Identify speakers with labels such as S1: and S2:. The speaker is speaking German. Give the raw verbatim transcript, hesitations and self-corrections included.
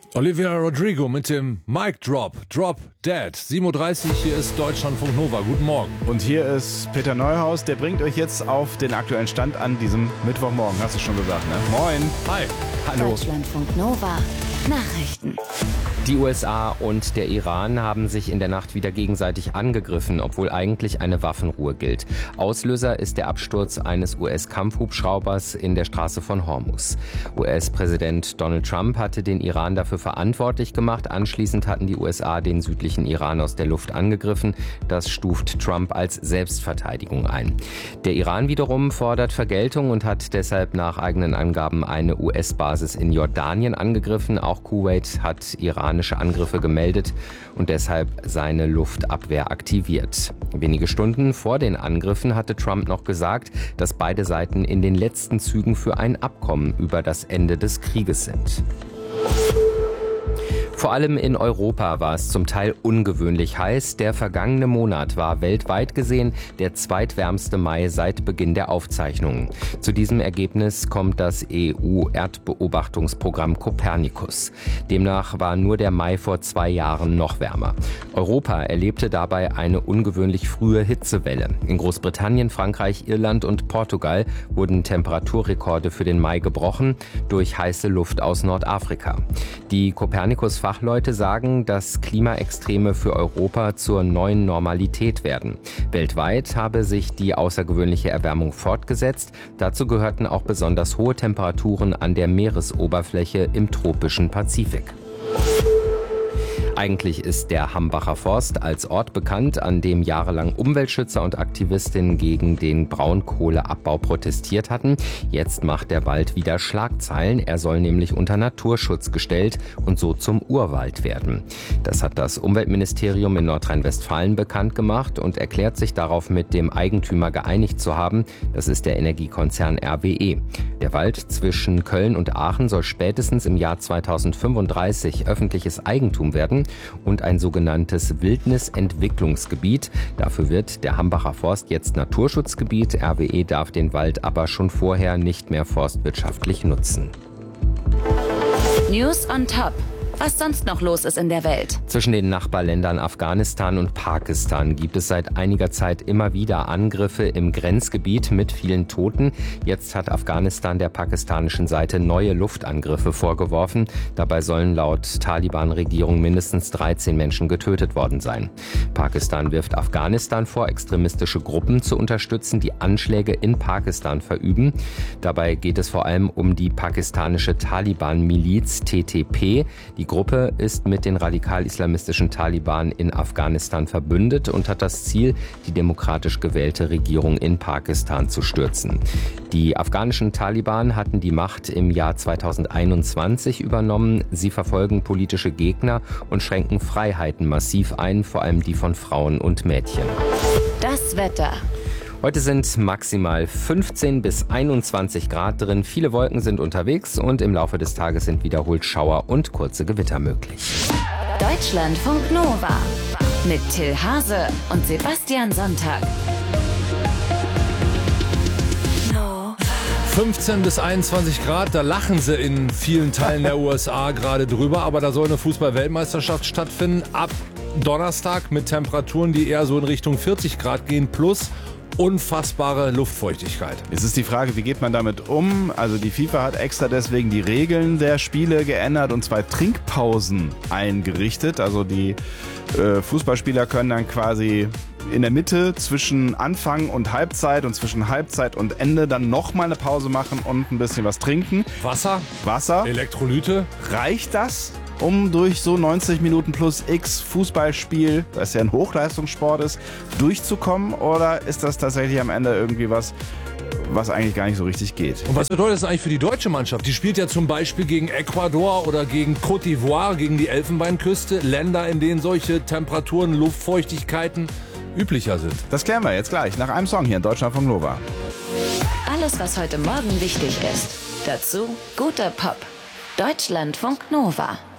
S1: Olivia Rodrigo mit dem Mic Drop, Drop Dead. sieben Uhr dreißig, hier ist Deutschlandfunk Nova. Guten Morgen.
S2: Und hier ist Peter Neuhaus, der bringt euch jetzt auf den aktuellen Stand an diesem Mittwochmorgen. Hast du schon gesagt, ne? Moin.
S1: Hi.
S2: Hallo.
S3: Deutschlandfunk Nova. Nachrichten.
S4: Die U S A und der Iran haben sich in der Nacht wieder gegenseitig angegriffen, obwohl eigentlich eine Waffenruhe gilt. Auslöser ist der Absturz eines U S-Kampfhubschraubers in der Straße von Hormuz. U S-Präsident Donald Trump hatte den Iran dafür verantwortlich gemacht. Anschließend hatten die U S A den südlichen Iran aus der Luft angegriffen. Das stuft Trump als Selbstverteidigung ein. Der Iran wiederum fordert Vergeltung und hat deshalb nach eigenen Angaben eine U S-Basis in Jordanien angegriffen. Auch Kuwait hat iranische Angriffe gemeldet und deshalb seine Luftabwehr aktiviert. Wenige Stunden vor den Angriffen hatte Trump noch gesagt, dass beide Seiten in den letzten Zügen für ein Abkommen über das Ende des Krieges sind. Vor allem in Europa war es zum Teil ungewöhnlich heiß. Der vergangene Monat war weltweit gesehen der zweitwärmste Mai seit Beginn der Aufzeichnungen. Zu diesem Ergebnis kommt das E U-Erdbeobachtungsprogramm Copernicus. Demnach war nur der Mai vor zwei Jahren noch wärmer. Europa erlebte dabei eine ungewöhnlich frühe Hitzewelle. In Großbritannien, Frankreich, Irland und Portugal wurden Temperaturrekorde für den Mai gebrochen durch heiße Luft aus Nordafrika. Die Copernicus Fachleute sagen, dass Klimaextreme für Europa zur neuen Normalität werden. Weltweit habe sich die außergewöhnliche Erwärmung fortgesetzt. Dazu gehörten auch besonders hohe Temperaturen an der Meeresoberfläche im tropischen Pazifik. Eigentlich ist der Hambacher Forst als Ort bekannt, an dem jahrelang Umweltschützer und Aktivistinnen gegen den Braunkohleabbau protestiert hatten. Jetzt macht der Wald wieder Schlagzeilen. Er soll nämlich unter Naturschutz gestellt und so zum Urwald werden. Das hat das Umweltministerium in Nordrhein-Westfalen bekannt gemacht und erklärt sich darauf mit dem Eigentümer geeinigt zu haben. Das ist der Energiekonzern R W E. Der Wald zwischen Köln und Aachen soll spätestens im Jahr zweitausendfünfunddreißig öffentliches Eigentum werden und ein sogenanntes Wildnisentwicklungsgebiet. Dafür wird der Hambacher Forst jetzt Naturschutzgebiet. R W E darf den Wald aber schon vorher nicht mehr forstwirtschaftlich nutzen.
S3: News on Top. Was sonst noch los ist in der Welt.
S4: Zwischen den Nachbarländern Afghanistan und Pakistan gibt es seit einiger Zeit immer wieder Angriffe im Grenzgebiet mit vielen Toten. Jetzt hat Afghanistan der pakistanischen Seite neue Luftangriffe vorgeworfen. Dabei sollen laut Taliban-Regierung mindestens dreizehn Menschen getötet worden sein. Pakistan wirft Afghanistan vor, extremistische Gruppen zu unterstützen, die Anschläge in Pakistan verüben. Dabei geht es vor allem um die pakistanische Taliban-Miliz T T P. Die Gruppe ist mit den radikal-islamistischen Taliban in Afghanistan verbündet und hat das Ziel, die demokratisch gewählte Regierung in Pakistan zu stürzen. Die afghanischen Taliban hatten die Macht im Jahr zweitausendeinundzwanzig übernommen. Sie verfolgen politische Gegner und schränken Freiheiten massiv ein, vor allem die von Frauen und Mädchen.
S3: Das Wetter.
S4: Heute sind maximal fünfzehn bis einundzwanzig Grad drin. Viele Wolken sind unterwegs und im Laufe des Tages sind wiederholt Schauer und kurze Gewitter möglich.
S3: Deutschlandfunk Nova mit Till Hase und Sebastian Sonntag.
S1: fünfzehn bis einundzwanzig Grad, da lachen sie in vielen Teilen der U S A gerade drüber, aber da soll eine Fußball-Weltmeisterschaft stattfinden. Ab Donnerstag mit Temperaturen, die eher so in Richtung vierzig Grad gehen, plus unfassbare Luftfeuchtigkeit.
S2: Jetzt ist die Frage, wie geht man damit um? Also die FIFA hat extra deswegen die Regeln der Spiele geändert und zwei Trinkpausen eingerichtet. Also die äh, Fußballspieler können dann quasi in der Mitte zwischen Anfang und Halbzeit und zwischen Halbzeit und Ende dann nochmal eine Pause machen und ein bisschen was trinken.
S1: Wasser,
S2: Wasser.
S1: Elektrolyte.
S2: Reicht das, um durch so neunzig Minuten plus X Fußballspiel, das ja ein Hochleistungssport ist, durchzukommen? Oder ist das tatsächlich am Ende irgendwie was, was eigentlich gar nicht so richtig geht?
S1: Und was bedeutet das eigentlich für die deutsche Mannschaft? Die spielt ja zum Beispiel gegen Ecuador oder gegen Côte d'Ivoire, gegen die Elfenbeinküste. Länder, in denen solche Temperaturen, Luftfeuchtigkeiten üblicher sind.
S2: Das klären wir jetzt gleich nach einem Song hier in Deutschlandfunk Nova.
S3: Alles, was heute Morgen wichtig ist. Dazu guter Pop. Deutschlandfunk Nova.